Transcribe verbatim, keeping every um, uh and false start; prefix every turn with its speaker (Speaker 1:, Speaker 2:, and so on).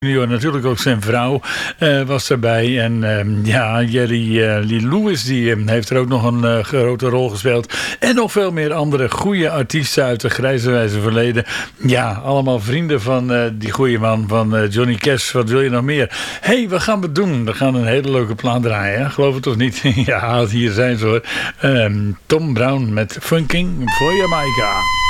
Speaker 1: junior, natuurlijk ook zijn vrouw uh, was erbij. En uh, ja, Jerry uh, Lee Lewis die, uh, heeft er ook nog een uh, grote rol gespeeld. En nog veel meer andere goede artiesten uit de grijze wijze verleden. Ja, allemaal vrienden van uh, die goede man, van uh, Johnny Cash. Wat wil je nog meer? Hé, hey, wat gaan we doen? We gaan een hele leuke plaat draaien, hè? Geloof het of niet? Ja, hier zijn ze hoor. Um, Tom Brown met Funking voor Jamaica.